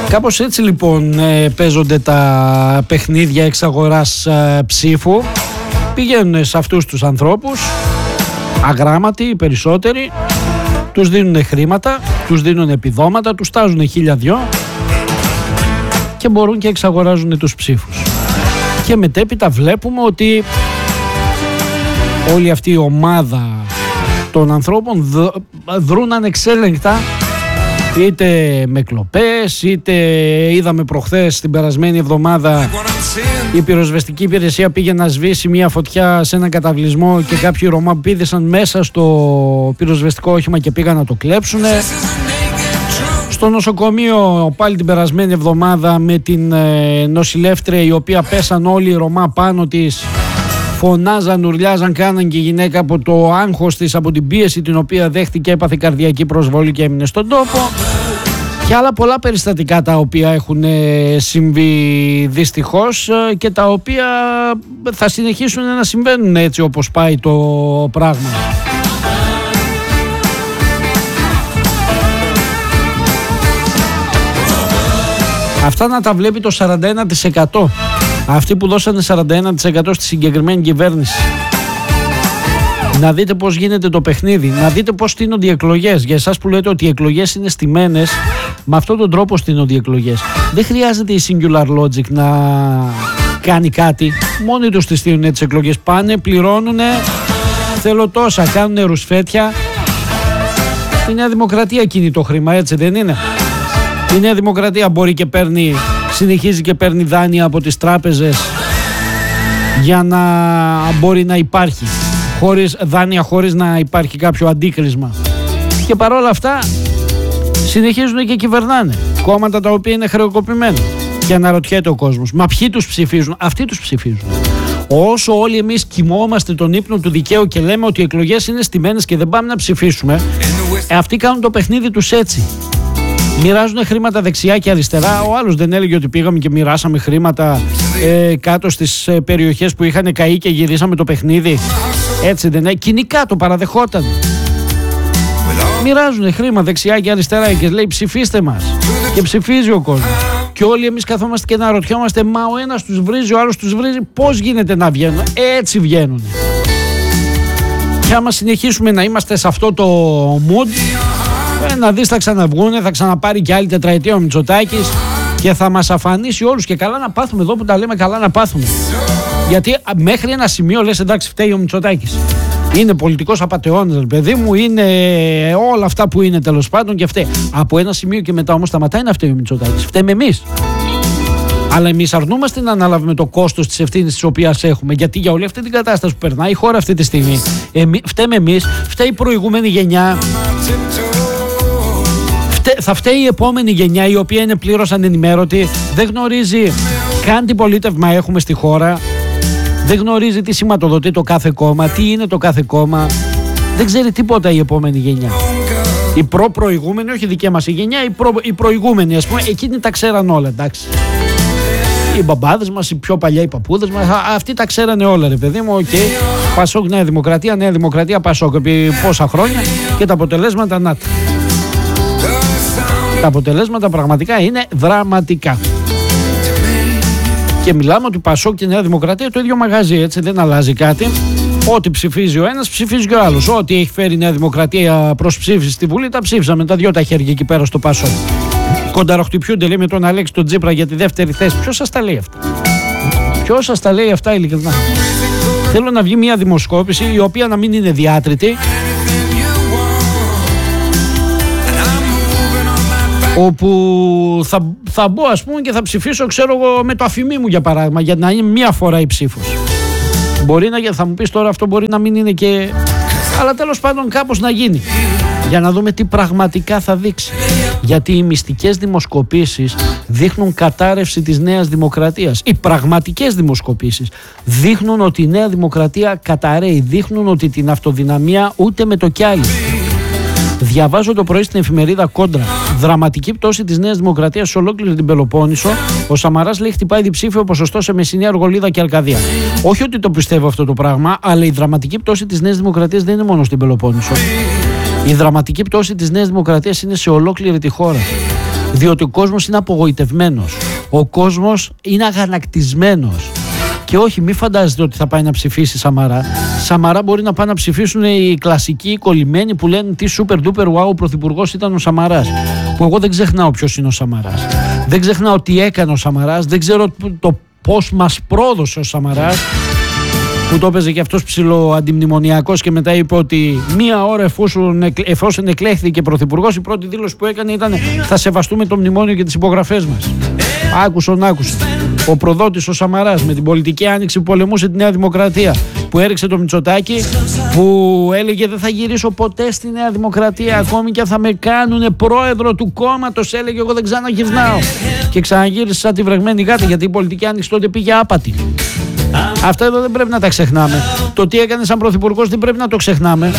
Κάπως έτσι λοιπόν παίζονται τα παιχνίδια εξαγοράς ψήφου. Πηγαίνουν σε αυτούς τους ανθρώπους, αγράμματοι οι περισσότεροι, τους δίνουν χρήματα, τους δίνουν επιδόματα, τους τάζουν 1.000 και μπορούν και εξαγοράζουν τους ψήφους. Και μετέπειτα βλέπουμε ότι όλη αυτή η ομάδα των ανθρώπων δρούν ανεξέλεγκτα, είτε με κλοπές, είτε είδαμε προχθές την περασμένη εβδομάδα η πυροσβεστική υπηρεσία πήγε να σβήσει μια φωτιά σε έναν καταβλισμό και κάποιοι Ρωμά πήδησαν μέσα στο πυροσβεστικό όχημα και πήγαν να το κλέψουνε. Στο νοσοκομείο πάλι την περασμένη εβδομάδα με την νοσηλεύτρια η οποία πέσαν όλοι οι Ρωμά πάνω της, φωνάζαν, ουρλιάζαν, κάναν και η γυναίκα από το άγχος της, από την πίεση την οποία δέχτηκε, έπαθε καρδιακή προσβολή και έμεινε στον τόπο. Και άλλα πολλά περιστατικά τα οποία έχουν συμβεί δυστυχώς και τα οποία θα συνεχίσουν να συμβαίνουν έτσι όπως πάει το πράγμα. Αυτά να τα βλέπει το 41%. Αυτοί που δώσανε 41% στη συγκεκριμένη κυβέρνηση. Να δείτε πώς γίνεται το παιχνίδι, να δείτε πώς στείνονται οι εκλογές. Για εσάς που λέτε ότι οι εκλογές είναι στημένες, με αυτόν τον τρόπο στείνονται οι εκλογές. Δεν χρειάζεται η Singular Logic να κάνει κάτι. Μόνοι τους τις στείνουν τις εκλογές. Πάνε, πληρώνουνε, θέλω τόσα, κάνουνε ρουσφέτια. Η Νέα Δημοκρατία κινεί το χρήμα, έτσι δεν είναι? Η Νέα Δημοκρατία μπορεί και παίρνει, συνεχίζει και παίρνει δάνεια από τις τράπεζες για να μπορεί να υπάρχει δάνεια χωρίς να υπάρχει κάποιο αντίκρισμα. Και παρόλα αυτά συνεχίζουν και κυβερνάνε κόμματα τα οποία είναι χρεοκοπημένα. Και αναρωτιέται ο κόσμος, μα ποιοι τους ψηφίζουν? Αυτοί τους ψηφίζουν. Όσο όλοι εμείς κοιμόμαστε τον ύπνο του δικαίου και λέμε ότι οι εκλογές είναι στημένες και δεν πάμε να ψηφίσουμε, αυτοί κάνουν το παιχνίδι τους έτσι. Μοιράζουν χρήματα δεξιά και αριστερά. Ο άλλος δεν έλεγε ότι πήγαμε και μοιράσαμε χρήματα κάτω στις περιοχές που είχαν καεί και γυρίσαμε το παιχνίδι? Έτσι δεν είναι? Κοινικά το παραδεχόταν. Μοιράζουν χρήμα δεξιά και αριστερά και λέει ψηφίστε μας. Και ψηφίζει ο κόσμος. Και όλοι εμείς καθόμαστε και να ρωτιόμαστε, μα ο ένας τους βρίζει, ο άλλος τους βρίζει. Πώς γίνεται να βγαίνουν? Έτσι βγαίνουν. Και άμα συνεχίσουμε να είμαστε σε αυτό το mood, να δεις θα ξαναβγούνε, θα ξαναπάρει και άλλη τετραετία ο Μητσοτάκης και θα μας αφανίσει όλους. Και καλά να πάθουμε εδώ που τα λέμε, καλά να πάθουμε. Γιατί μέχρι ένα σημείο λες εντάξει, φταίει ο Μητσοτάκης. Είναι πολιτικός απατεώνας, παιδί μου, είναι όλα αυτά που είναι τέλος πάντων και φταίει. Από ένα σημείο και μετά όμως σταματάει να φταίει ο Μητσοτάκης. Φταίμε εμείς. Αλλά εμείς αρνούμαστε να αναλάβουμε το κόστος της ευθύνης της οποίας έχουμε. Γιατί για όλη αυτή την κατάσταση που περνάει η χώρα αυτή τη στιγμή, φταίμε εμείς, φταίει η προηγούμενη γενιά. Θα φταίει η επόμενη γενιά η οποία είναι πλήρως ανενημέρωτη, δεν γνωρίζει καν τι πολίτευμα έχουμε στη χώρα, δεν γνωρίζει τι σηματοδοτεί το κάθε κόμμα, τι είναι το κάθε κόμμα, δεν ξέρει τίποτα η επόμενη γενιά. Η προηγούμενη, όχι δική μας η γενιά, η προηγούμενη ας πούμε, εκείνοι τα ξέραν όλα, εντάξει. Οι μπαμπάδες μας, οι πιο παλιά οι παππούδες μας, αυτοί τα ξέρανε όλα ρε παιδί μου, okay. Πασόκ Νέα Δημοκρατία, Νέα Δημοκρατία Πασόκ επί πόσα χρόνια και τα αποτελέσματα να τα αποτελέσματα πραγματικά είναι δραματικά. Και μιλάμε ότι Πασόκ και Νέα Δημοκρατία το ίδιο μαγαζί, έτσι δεν αλλάζει κάτι. Ό,τι ψηφίζει ο ένας ψηφίζει και ο άλλος. Ό,τι έχει φέρει η Νέα Δημοκρατία προς ψήφιση στη Βουλή τα ψήφισαμε τα δυο τα χέρια εκεί πέρα στο Πασόκ. Κονταροχτυπιούνται λέει με τον Αλέξη τον Τσίπρα για τη δεύτερη θέση. Ποιος σας τα λέει αυτά? Ποιος σας τα λέει αυτά ειλικρινά? Θέλω να βγει μια δημοσκόπηση η οποία να μην είναι διάτρητη, όπου θα μπω ας πούμε και θα ψηφίσω ξέρω εγώ με το αφημί μου για παράδειγμα, για να είναι μία φορά η ψήφος. Μπορεί να, θα μου πεις τώρα αυτό μπορεί να μην είναι και, αλλά τέλος πάντων κάπως να γίνει, για να δούμε τι πραγματικά θα δείξει. Γιατί οι μυστικές δημοσκοπήσεις δείχνουν κατάρρευση της Νέας Δημοκρατίας. Οι πραγματικές δημοσκοπήσεις δείχνουν ότι η Νέα Δημοκρατία καταραίει, δείχνουν ότι την αυτοδυναμία ούτε με το κι άλλο. Διαβάζω το πρωί στην εφημερίδα Κόντρα. Δραματική πτώση της Νέας Δημοκρατίας σε ολόκληρη την Πελοπόννησο. Ο Σαμαράς λέει χτυπάει διψήφιο ποσοστό σε Μεσσηνία, Αργολίδα και Αρκαδία. Όχι ότι το πιστεύω αυτό το πράγμα, αλλά η δραματική πτώση της Νέας Δημοκρατίας δεν είναι μόνο στην Πελοπόννησο. Η δραματική πτώση της Νέας Δημοκρατίας είναι σε ολόκληρη τη χώρα. Διότι ο κόσμος είναι απογοητευμένος. Ο κόσμος είναι αγανακτισμένος. Και όχι, μη φαντάζεστε ότι θα πάει να ψηφίσει Σαμαρά. Σαμαρά μπορεί να πάνε να ψηφίσουν οι κλασικοί, οι κολλημένοι που λένε τι super duper wow ο πρωθυπουργός ήταν ο Σαμαράς. Που εγώ δεν ξεχνάω ποιος είναι ο Σαμαράς. Δεν ξεχνάω τι έκανε ο Σαμαράς. Δεν ξέρω το πώς μας πρόδωσε ο Σαμαράς. Που το έπαιζε και αυτός ψηλό αντιμνημονιακός και μετά είπε ότι μία ώρα εφόσον εκλέχθηκε πρωθυπουργός, η πρώτη δήλωση που έκανε ήταν θα σεβαστούμε το μνημόνιο και τις υπογραφές μας. Άκουσον. Ο προδότης ο Σαμαράς με την πολιτική άνοιξη που πολεμούσε τη Νέα Δημοκρατία, που έριξε το Μητσοτάκη, που έλεγε δεν θα γυρίσω ποτέ στη Νέα Δημοκρατία, ακόμη και θα με κάνουνε πρόεδρο του κόμματος, έλεγε εγώ δεν ξαναγυρνάω. Και ξαναγύρισε σαν τη βρεγμένη γάτα, γιατί η πολιτική άνοιξη τότε πήγε άπατη. Αυτά εδώ δεν πρέπει να τα ξεχνάμε. Το τι έκανε σαν πρωθυπουργός δεν πρέπει να το ξεχνάμε.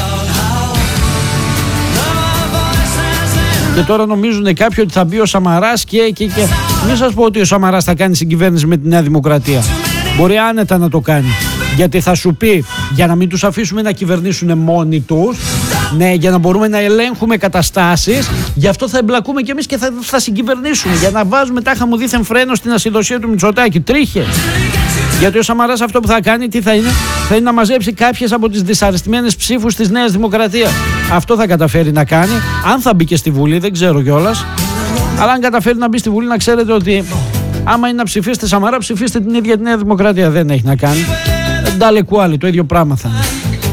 Και τώρα νομίζουν κάποιοι ότι θα μπει ο Σαμαράς και. Μην σας πω ότι ο Σαμαράς θα κάνει συγκυβέρνηση με τη Νέα Δημοκρατία. Μπορεί άνετα να το κάνει. Γιατί θα σου πει για να μην τους αφήσουμε να κυβερνήσουν μόνοι τους, ναι, για να μπορούμε να ελέγχουμε καταστάσεις, γι' αυτό θα εμπλακούμε κι εμείς και θα συγκυβερνήσουμε. Για να βάζουμε τάχα μου δίθεν φρένο στην ασυδοσία του Μητσοτάκη. Τρίχες. Γιατί ο Σαμαράς αυτό που θα κάνει, τι θα είναι? Θα είναι να μαζέψει κάποιες από τις δυσαρεστημένες ψήφους της Νέας Δημοκρατίας. Αυτό θα καταφέρει να κάνει. Αν θα μπει και στη Βουλή, δεν ξέρω κιόλας. Αλλά αν καταφέρει να μπει στη Βουλή, να ξέρετε ότι άμα είναι να ψηφίσετε Σαμαρά, ψηφίστε την ίδια τη Νέα Δημοκρατία. Δεν έχει να κάνει. Ντάλε κουάλι, το ίδιο πράγμα θα είναι.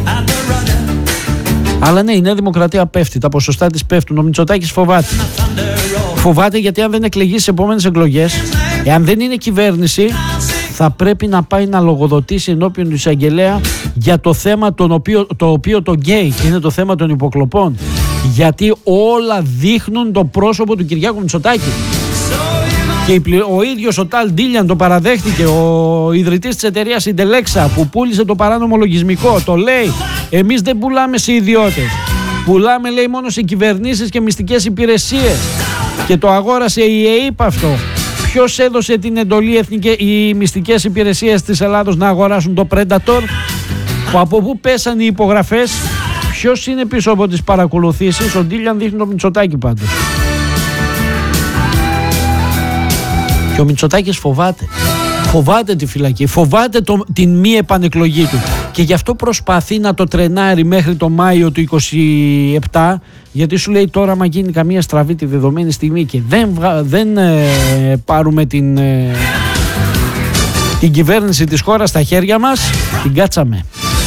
Αλλά ναι, η Νέα Δημοκρατία πέφτει. Τα ποσοστά της πέφτουν. Ο Μητσοτάκης φοβάται. Φοβάται γιατί αν δεν εκλεγεί στις επόμενες εκλογές, εάν δεν είναι κυβέρνηση, θα πρέπει να πάει να λογοδοτήσει ενώπιον του εισαγγελέα για το θέμα το οποίο το γκέι, είναι το θέμα των υποκλοπών. Γιατί όλα δείχνουν το πρόσωπο του Κυριάκου Μητσοτάκη. Και ο ίδιος ο Ταλ Ντίλιαν το παραδέχτηκε, ο ιδρυτής της εταιρείας Ιντελέξα που πούλησε το παράνομο λογισμικό. Το λέει, εμείς δεν πουλάμε σε ιδιώτες. Πουλάμε, λέει, μόνο σε κυβερνήσεις και μυστικές υπηρεσίες. Και το αγόρασε η ΕΕΠ αυτό. Ποιος έδωσε την εντολή οι μυστικές υπηρεσίες της Ελλάδος να αγοράσουν το Predator? Από πού πέσαν οι υπογραφές? Ποιος είναι πίσω από τις παρακολουθήσεις? Ο Ντίλιαν δείχνει το Μητσοτάκη πάντως. Και ο Μητσοτάκης φοβάται. Φοβάται τη φυλακή, φοβάται την μη επανεκλογή του. Και γι' αυτό προσπαθεί να το τρενάρει μέχρι το Μάιο του 27, γιατί σου λέει τώρα άμα γίνει καμία στραβή τη δεδομένη στιγμή και δεν πάρουμε την κυβέρνηση της χώρας στα χέρια μας, την κάτσαμε.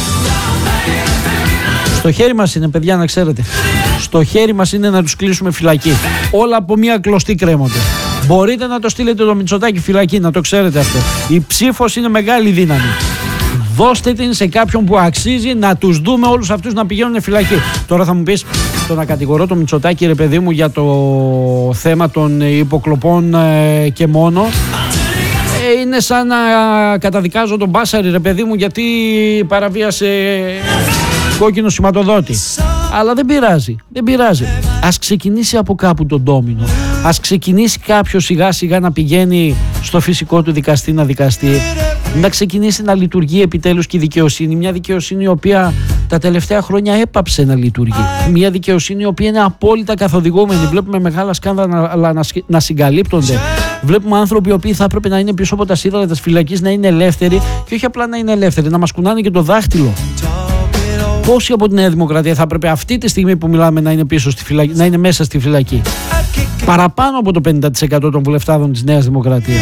Στο χέρι μας είναι, παιδιά, να ξέρετε. Στο χέρι μας είναι να τους κλείσουμε φυλακή. Όλα από μία κλωστή κρέμονται. Μπορείτε να το στείλετε το Μητσοτάκη φυλακή, να το ξέρετε αυτό. Η ψήφος είναι μεγάλη δύναμη. Δώστε την σε κάποιον που αξίζει, να τους δούμε όλους αυτούς να πηγαίνουν φυλακή. Τώρα θα μου πεις, το να κατηγορώ το Μητσοτάκη, ρε παιδί μου, για το θέμα των υποκλοπών και μόνο, είναι σαν να καταδικάζω τον Μπάσαρη, ρε παιδί μου, γιατί παραβίασε κόκκινο σηματοδότη. Αλλά δεν πειράζει. Ας ξεκινήσει από κάπου το ντόμινο. Ας ξεκινήσει κάποιος σιγά σιγά να πηγαίνει στο φυσικό του δικαστή να δικαστεί. Να ξεκινήσει να λειτουργεί επιτέλους και η δικαιοσύνη. Μια δικαιοσύνη η οποία τα τελευταία χρόνια έπαψε να λειτουργεί. Μια δικαιοσύνη η οποία είναι απόλυτα καθοδηγούμενη. Βλέπουμε μεγάλα σκάνδαλα να συγκαλύπτονται. Βλέπουμε άνθρωποι οι οποίοι θα έπρεπε να είναι πίσω από τα σίδερα της φυλακής να είναι ελεύθεροι και όχι απλά να είναι ελεύθεροι, να μας κουνάνε και το δάχτυλο. Πόσοι από τη Νέα Δημοκρατία θα έπρεπε αυτή τη στιγμή που μιλάμε να είναι, πίσω στη φυλακή, να είναι μέσα στη φυλακή? Παραπάνω από το 50% των βουλευτάδων της Νέας Δημοκρατίας.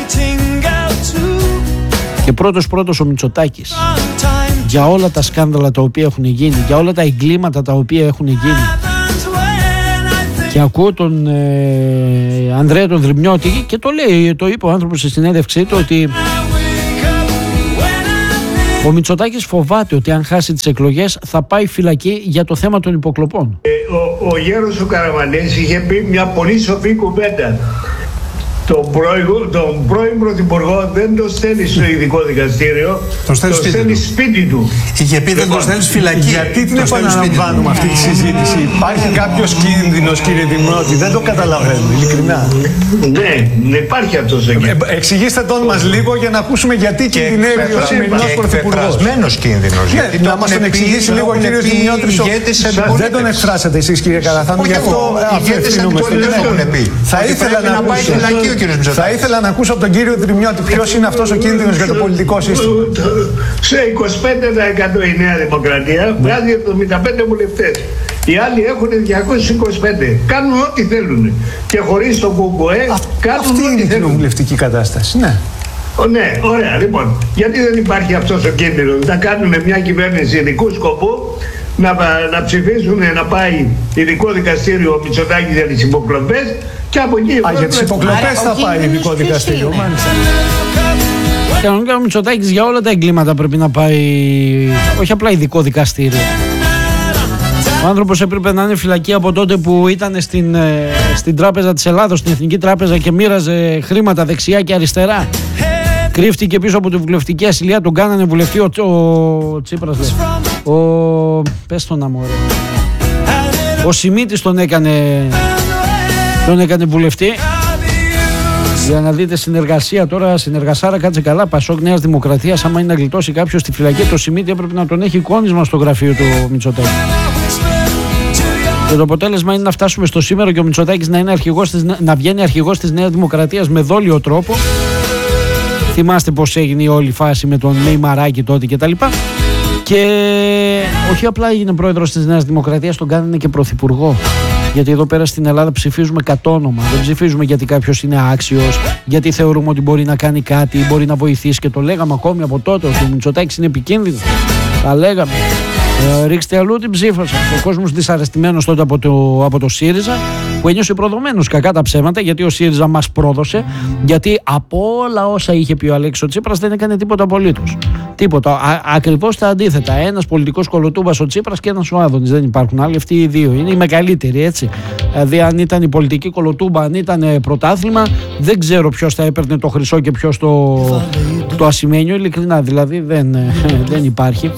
Και πρώτος ο Μητσοτάκης. Για όλα τα σκάνδαλα τα οποία έχουν γίνει, για όλα τα εγκλήματα τα οποία έχουν γίνει. Και ακούω τον Ανδρέα τον Δρυμιώτη και το λέει, το είπε ο άνθρωπος στη συνέντευξή του, ότι ο Μητσοτάκης φοβάται ότι αν χάσει τις εκλογές θα πάει φυλακή για το θέμα των υποκλοπών. Ο γέρος ο Καραμανλής είχε πει μια πολύ σοφή κουβέντα. Τον πρώην πρωθυπουργό δεν το στέλνει στο ειδικό δικαστήριο, το στέλνει σπίτι του. Είχε πει δεν το στέλνει φυλακή. Γιατί την επαναλαμβάνουμε αυτή τη συζήτηση? Υπάρχει κάποιος κίνδυνος, κύριε Δημότη? Δεν το καταλαβαίνω, ειλικρινά. Ναι, υπάρχει αυτός ο κίνδυνος. Εξηγήστε τον μας λίγο για να ακούσουμε γιατί κινδυνεύει ο σημερινός πρωθυπουργός. Εκπεφρασμένος κίνδυνος. Να μας τον εξηγήσει λίγο ο κύριος Δημιώτρης. Δεν τον εκφράσατε εσείς, κύριε Καραθάνου, γι' αυτό απευθύνομαι στον κύριο. Θα ήθελα να ακούσω από τον κύριο Δημιώτη ποιος είναι αυτός ο κίνδυνος για το πολιτικό σύστημα. Σε 25% η Νέα Δημοκρατία βγάζει 75 βουλευτές. Οι άλλοι έχουν 225. Κάνουν ό,τι θέλουν. Και χωρίς το ΚΚΕ κάνουν αυτή ό,τι είναι η θέλουν. κοινοβουλευτική κατάσταση. Ναι. Ναι, ωραία. Λοιπόν, γιατί δεν υπάρχει αυτός ο κίνδυνος? Να κάνουν μια κυβέρνηση ειδικού σκοπού, να ψηφίσουν να πάει ειδικό δικαστήριο ο Μητσοτάκης για τις υποκλοπές και από εκεί... Για τις υποκλοπές θα πάει ειδικό δικαστήριο, μάλιστα. Κανονικά ο Μητσοτάκης για όλα τα εγκλήματα πρέπει να πάει, όχι απλά ειδικό δικαστήριο. Ο άνθρωπος έπρεπε να είναι φυλακή από τότε που ήταν στην Τράπεζα της Ελλάδος, στην Εθνική Τράπεζα, και μοίραζε χρήματα δεξιά και αριστερά. Κρύφτηκε πίσω από τη βουλευτική ασυλία, τον κάνανε βουλευτή ο Τσίπρας, λέει. Πες το να μου, ωραία. Ο Σιμίτης τον έκανε βουλευτή. Για να δείτε συνεργασία τώρα, συνεργασάρα, κάτσε καλά. Πασόκ Νέας Δημοκρατίας, άμα είναι να γλιτώσει κάποιος στη φυλακή, το Σιμίτη έπρεπε να τον έχει εικόνισμα στο γραφείο του Μητσοτάκη. Και το αποτέλεσμα είναι να φτάσουμε στο σήμερα και ο Μητσοτάκης να βγαίνει αρχηγός της Νέας Δημοκρατίας με δόλιο τρόπο. Θυμάστε πως έγινε η όλη φάση με τον Μεϊμαράκη τότε κτλ. Και όχι απλά έγινε πρόεδρος της Νέας Δημοκρατίας, τον κάνανε και πρωθυπουργό. Γιατί εδώ πέρα στην Ελλάδα ψηφίζουμε κατ' όνομα. Δεν ψηφίζουμε γιατί κάποιος είναι άξιος, γιατί θεωρούμε ότι μπορεί να κάνει κάτι, μπορεί να βοηθήσει. Και το λέγαμε ακόμη από τότε ότι ο Μητσοτάκης είναι επικίνδυνος. Τα λέγαμε. Ρίξτε αλλού την ψήφα σας. Ο κόσμος δυσαρεστημένος τότε από το ΣΥΡΙΖΑ, που ένιωσε προδομένος, κακά τα ψέματα, γιατί ο ΣΥΡΙΖΑ μας πρόδωσε, γιατί από όλα όσα είχε πει ο Αλέξης ο Τσίπρας δεν έκανε τίποτα απολύτως. Τίποτα. Ακριβώς τα αντίθετα. Ένας πολιτικός κολοτούμπας ο Τσίπρας και ένας ο Άδωνης. Δεν υπάρχουν άλλοι. Αυτοί οι δύο είναι οι μεγαλύτεροι, έτσι. Δηλαδή, αν ήταν η πολιτική κολοτούμπα, αν ήταν πρωτάθλημα, δεν ξέρω ποιος θα έπαιρνε το χρυσό και ποιος το ασημένιο. Ειλικρινά, δηλαδή δεν υπάρχει.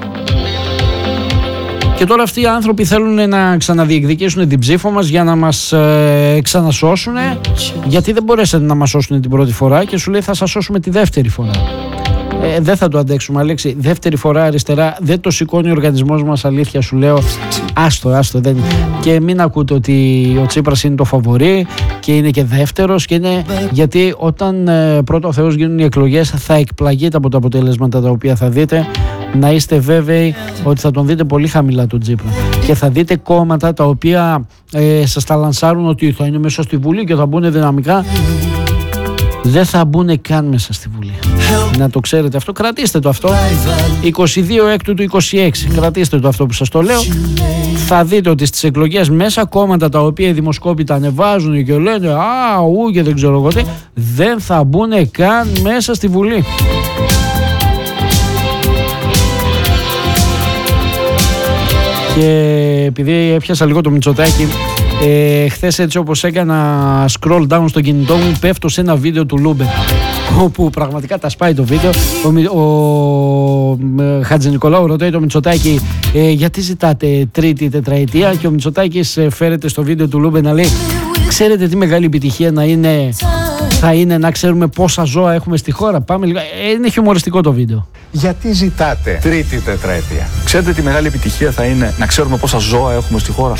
Και τώρα αυτοί οι άνθρωποι θέλουν να ξαναδιεκδικήσουν την ψήφο μας για να μας ξανασώσουν, γιατί δεν μπορέσατε να μας σώσουν την πρώτη φορά και σου λέει θα σας σώσουμε τη δεύτερη φορά. Δεν θα το αντέξουμε, Αλέξη. Δεύτερη φορά αριστερά δεν το σηκώνει ο οργανισμός μας, αλήθεια σου λέω. Άστο. Δεν... Και μην ακούτε ότι ο Τσίπρας είναι το φαβορί και είναι και δεύτερος, και είναι... γιατί όταν πρώτο ο Θεός γίνουν οι εκλογές θα εκπλαγείτε από τα αποτελέσματα τα οποία θα δείτε. Να είστε βέβαιοι ότι θα τον δείτε πολύ χαμηλά τον Τσίπρα. Και θα δείτε κόμματα τα οποία σας τα λανσάρουν ότι θα είναι μέσα στη Βουλή και θα μπουν δυναμικά. Δεν θα μπουν καν μέσα στη Βουλή. Να το ξέρετε αυτό, κρατήστε το αυτό. 22 έκτου του 26, κρατήστε το αυτό που σας το λέω. Θα δείτε ότι στις εκλογές μέσα κόμματα τα οποία οι δημοσκόποι τα ανεβάζουν και λένε και δεν ξέρω εγώ τι, δεν θα μπουν καν μέσα στη Βουλή. Και επειδή έπιασα λίγο το Μητσοτάκη, χθες έτσι όπως έκανα scroll down στο κινητό μου, πέφτω σε ένα βίντεο του Λούμπερ, όπου πραγματικά τα σπάει το βίντεο. Ο Χατζηνικολάου ρωτάει το Μητσοτάκη γιατί ζητάτε τρίτη τετραετία, και ο Μητσοτάκης φέρεται στο βίντεο του Λούμπερ να λέει ξέρετε τι μεγάλη επιτυχία θα είναι να ξέρουμε πόσα ζώα έχουμε στη χώρα. Πάμε λίγο. Είναι χιουμοριστικό το βίντεο. Γιατί ζητάτε τρίτη τετραετία? Ξέρετε τι μεγάλη επιτυχία θα είναι να ξέρουμε πόσα ζώα έχουμε στη χώρα? 41%!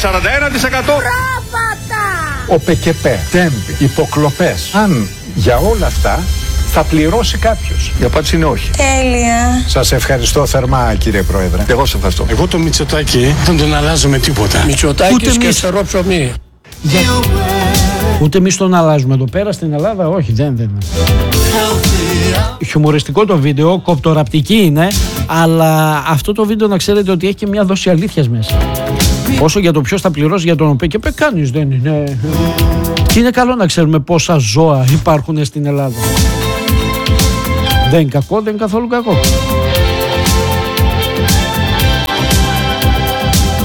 Ο ΠΚΠ, τέμπη, υποκλοπές. Αν για όλα αυτά θα πληρώσει κάποιος? Η απάντηση είναι όχι. Τέλεια. Σας ευχαριστώ θερμά, κύριε Πρόεδρε. Εγώ σας ευχαριστώ. Εγώ το Μητσοτάκη δεν τον αλλάζω με τίποτα. Μητσοτάκης και στερό ψωμί. Ούτε εμείς τον αλλάζουμε εδώ πέρα στην Ελλάδα, όχι, δεν. Χιουμοριστικό το βίντεο, κοπτοραπτική είναι, αλλά αυτό το βίντεο να ξέρετε ότι έχει και μια δόση αλήθειας μέσα. Όσο για το ποιος θα πληρώσει για τον ΟΠΕΚΕΠΕ, κανείς δεν είναι. Και είναι καλό να ξέρουμε πόσα ζώα υπάρχουν στην Ελλάδα. Δεν είναι κακό, δεν είναι καθόλου κακό.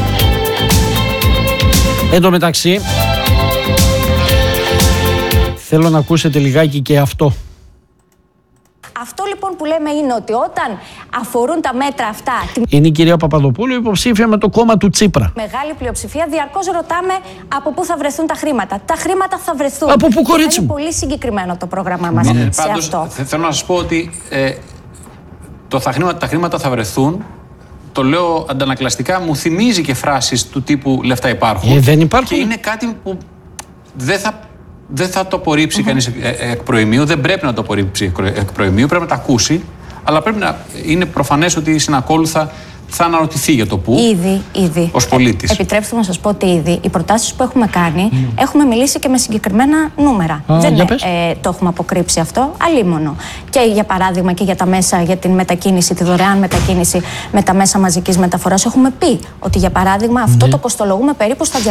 Εν τω μεταξύ, Θέλω να ακούσετε λιγάκι και αυτό. Αυτό λοιπόν που λέμε είναι ότι όταν αφορούν τα μέτρα αυτά. Είναι η κυρία Παπαδοπούλου, υποψήφια με το κόμμα του Τσίπρα. Μεγάλη πλειοψηφία, διαρκώς ρωτάμε από πού θα βρεθούν τα χρήματα. Τα χρήματα θα βρεθούν. Από πού, κορίτσι μου? Είναι πολύ συγκεκριμένο το πρόγραμμά μας σε αυτό. Θέλω να σας πω ότι τα χρήματα θα βρεθούν. Το λέω αντανακλαστικά, μου θυμίζει και φράσεις του τύπου λεφτά υπάρχουν. Δεν υπάρχουν. Και είναι κάτι που δεν θα το απορρίψει κανείς εκ προημίου, δεν πρέπει να το απορρίψει εκ προημίου, πρέπει να το ακούσει, αλλά πρέπει να είναι προφανές ότι συνακόλουθα θα αναρωτηθεί για το πού. Ήδη. Ως πολίτης. Επιτρέψτε να σας πω ότι ήδη οι προτάσεις που έχουμε κάνει έχουμε μιλήσει και με συγκεκριμένα νούμερα. Δεν το έχουμε αποκρύψει αυτό, αλίμονο. Και για παράδειγμα και για τα μέσα για την μετακίνηση, τη δωρεάν μετακίνηση με τα μέσα μαζικής μεταφοράς, έχουμε πει ότι για παράδειγμα αυτό το κοστολογούμε περίπου στα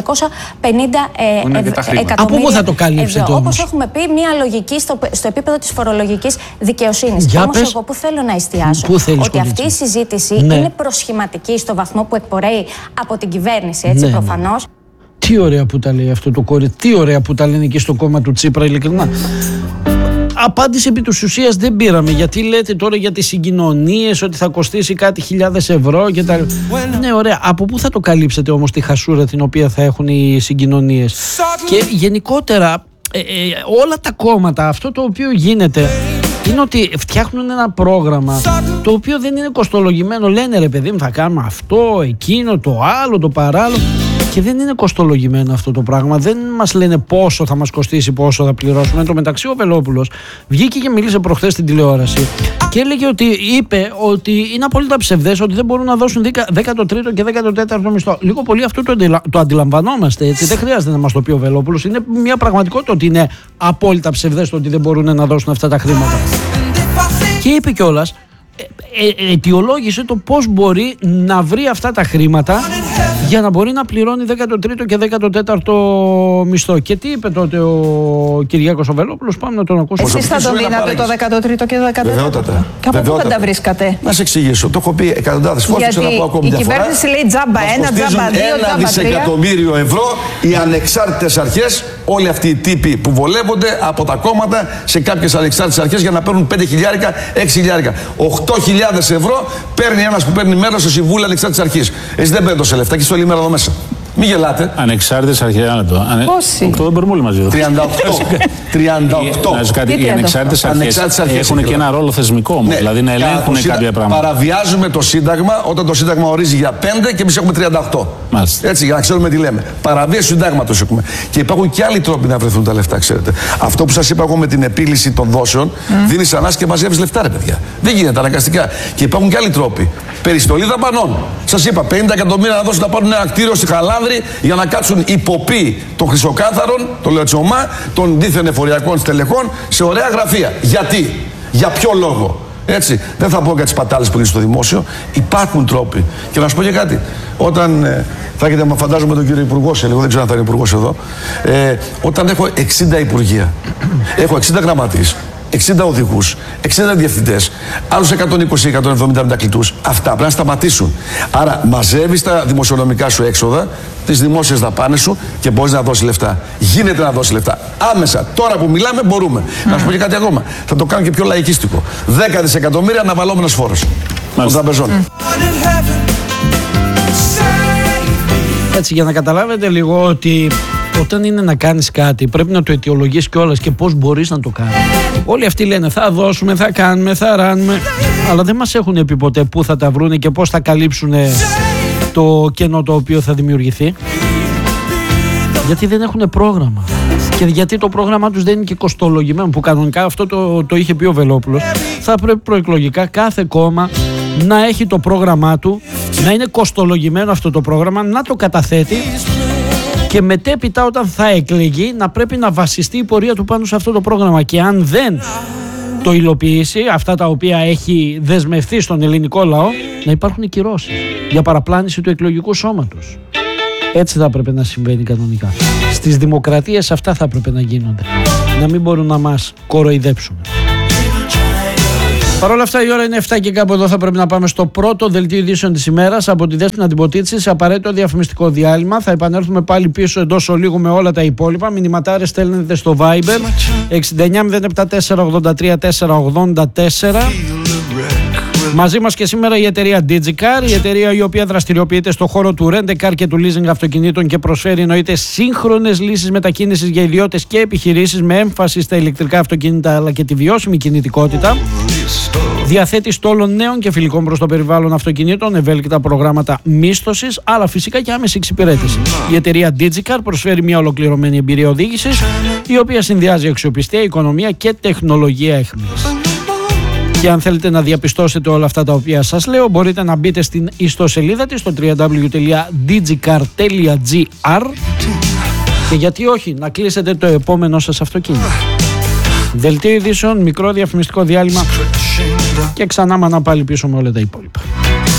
250 εκατομμύρια. Από πού θα το καλύψετε όμως? Όπως έχουμε πει, μια λογική στο επίπεδο της φορολογικής δικαιοσύνης. Όμως εγώ που θέλω να εστιάσω ότι αυτή η συζήτηση είναι προσχηματική στο βαθμό που εκπορεί από την κυβέρνηση, έτσι προφανώς. Τι ωραία που τα λέει αυτό το κορίτσι, τι ωραία που τα λένε εκεί στο κόμμα του Τσίπρα, ειλικρινά. Απάντηση επί της ουσίας δεν πήραμε. Γιατί λέτε τώρα για τις συγκοινωνίες, ότι θα κοστίσει κάτι χιλιάδες ευρώ και τα... Ναι, ωραία. Από πού θα το καλύψετε όμως τη χασούρα την οποία θα έχουν οι συγκοινωνίες? Και γενικότερα όλα τα κόμματα, αυτό το οποίο γίνεται είναι ότι φτιάχνουν ένα πρόγραμμα το οποίο δεν είναι κοστολογημένο. Λένε ρε παιδί μου, θα κάνουμε αυτό, εκείνο, το άλλο, το παράλληλο. Και δεν είναι κοστολογημένο αυτό το πράγμα. Δεν μας λένε πόσο θα μας κοστίσει, πόσο θα πληρώσουμε. Εν τω μεταξύ, ο Βελόπουλος βγήκε και μίλησε προχθές στην τηλεόραση και έλεγε είπε ότι είναι απόλυτα ψευδές, ότι δεν μπορούν να δώσουν 13ο και 14ο μισθό. Λίγο πολύ αυτό το αντιλαμβανόμαστε. Έτσι. Δεν χρειάζεται να μας το πει ο Βελόπουλος. Είναι μια πραγματικότητα ότι είναι απόλυτα ψευδές το ότι δεν μπορούν να δώσουν αυτά τα χρήματα. Και είπε κιόλας, αιτιολόγησε το πώς μπορεί να βρει αυτά τα χρήματα για να μπορεί να πληρώνει 13ο και 14ο μισθό. Και τι είπε τότε ο Κυριάκος ο Βελόπουλος? Πάμε να τον ακούσουμε. Εσείς θα τον δίνατε το 13ο και 14ο? Βεβαιότατα. Και από πού δεν τα βρίσκατε? Να σε εξηγήσω. Το έχω πει εκατοντάδες φορές. Γιατί η κυβέρνηση λέει τζάμπα 1, τζάμπα 2, τζάμπα 3. 1 δισεκατομμύριο ευρώ οι ανεξάρτητες αρχές, όλοι αυτοί οι τύποι που βολεύονται από τα κόμματα σε κάποιες ανεξάρτητες αρχές για να παίρνουν 5 χιλιάρικα, 6 χιλιάρικα. 8.000 ευρώ παίρνει ένας που παίρνει μέρος στο Συμβούλιο Ανεξάρτητης Αρχής. Εσύ δεν παίρνει τόσα λεφτά και στο όλη μέρα εδώ μέσα. Μην γελάτε. Ανεξάρτητες αρχές, Πόσοι? 8 δεν μπορούμε όλοι μαζί. 38. Οι ανεξάρτητες αρχές έχουν και ένα ρόλο θεσμικό όμως. Δηλαδή να ελέγχουν κάποια πράγματα. Παραβιάζουμε το Σύνταγμα όταν το Σύνταγμα ορίζει για 5 και εμείς έχουμε 38. Μάλιστα. Έτσι, για να ξέρουμε τι λέμε. Παραβίαση του Συντάγματος έχουμε. Και υπάρχουν και άλλοι τρόποι να βρεθούν τα λεφτά, ξέρετε. Αυτό που σας είπα εγώ με την επίλυση των δόσεων, δίνεις ανάσκη και μαζεύεις λεφτά, ρε παιδιά. Δεν γίνεται αναγκαστικά. Και υπάρχουν και άλλοι τρόποι. Περιστολή δαπανών. Σας είπα, 50 εκατομμύρια να δώσουν να πάρουν ένα κτίριο στη Χαλάνδρη για να κάτσουν υποποί των χρυσοκάθαρων, το λέω έτσι ομά, των δίθεν εφοριακών στελεχών σε ωραία γραφεία. Γιατί, για ποιο λόγο? Έτσι, δεν θα πω για τις πατάλες που είναι στο δημόσιο. Υπάρχουν τρόποι. Και να σου πω και κάτι. Όταν θα έχετε, φαντάζομαι, τον κύριο Υπουργό σε λίγο, δεν ξέρω αν θα είναι Υπουργός εδώ. Όταν έχω 60 υπουργεία, έχω 60 γραμματείς, 60 οδηγούς, 60 διευθυντές, άλλους 120-170 μετακλητούς. Αυτά πρέπει να σταματήσουν. Άρα μαζεύεις τα δημοσιονομικά σου έξοδα, τις δημόσιες δαπάνες σου και μπορείς να δώσεις λεφτά. Γίνεται να δώσεις λεφτά. Άμεσα. Τώρα που μιλάμε μπορούμε. Να σου πω και κάτι ακόμα. Θα το κάνω και πιο λαϊκίστικο. 10 δισεκατομμύρια αναβαλλόμενος φόρος των τραπεζών. Έτσι, για να καταλάβετε λίγο ότι όταν είναι να κάνεις κάτι πρέπει να το αιτιολογείς κιόλας και πώς μπορείς να το κάνεις. Όλοι αυτοί λένε θα δώσουμε, θα κάνουμε, θα ράνουμε, αλλά δεν μας έχουν πει ποτέ πού θα τα βρούνε και πώς θα καλύψουν το κενό το οποίο θα δημιουργηθεί. Γιατί δεν έχουν πρόγραμμα. Και γιατί το πρόγραμμά τους δεν είναι και κοστολογημένο, που κανονικά αυτό το είχε πει ο Βελόπουλος. Θα πρέπει προεκλογικά κάθε κόμμα να έχει το πρόγραμμά του, να είναι κοστολογημένο αυτό το πρόγραμμα, να το καταθέτει και μετέπειτα όταν θα εκλεγεί να πρέπει να βασιστεί η πορεία του πάνω σε αυτό το πρόγραμμα. Και αν δεν το υλοποιήσει, αυτά τα οποία έχει δεσμευτεί στον ελληνικό λαό, να υπάρχουν κυρώσεις για παραπλάνηση του εκλογικού σώματος. Έτσι θα έπρεπε να συμβαίνει κανονικά. Στις δημοκρατίες αυτά θα έπρεπε να γίνονται. Να μην μπορούν να μας κοροϊδέψουν. Παρ' όλα αυτά η ώρα είναι 7 και κάπου εδώ θα πρέπει να πάμε στο πρώτο δελτίο ειδήσεων της ημέρας από τη Δέσποινα Τιμποτίτση σε απαραίτητο διαφημιστικό διάλειμμα. Θα επανέλθουμε πάλι πίσω εντός ολίγου με όλα τα υπόλοιπα. Μηνυματάρες στέλνετε στο Viber 6907483484. Μαζί μας και σήμερα η εταιρεία DigiCar, η εταιρεία η οποία δραστηριοποιείται στο χώρο του rent-a-car και του leasing αυτοκινήτων και προσφέρει εννοείται σύγχρονες λύσεις μετακίνησης για ιδιώτες και επιχειρήσεις με έμφαση στα ηλεκτρικά αυτοκίνητα αλλά και τη βιώσιμη κινητικότητα. Διαθέτει στόλων νέων και φιλικών προς το περιβάλλον αυτοκινήτων, ευέλικτα προγράμματα μίσθωσης, αλλά φυσικά και άμεση εξυπηρέτηση. Η εταιρεία DigiCar προσφέρει μια ολοκληρωμένη εμπειρία οδήγησης, η οποία συνδυάζει αξιοπιστία, οικονομία και τεχνολογία εχμής. Και αν θέλετε να διαπιστώσετε όλα αυτά τα οποία σας λέω, μπορείτε να μπείτε στην ιστοσελίδα της στο www.digicar.gr και γιατί όχι, να κλείσετε το επόμενό σας αυτοκίνητο. Δελτίο ειδήσεων, μικρό διαφημιστικό διάλειμμα και ξανά μανά πάλι πίσω με όλα τα υπόλοιπα.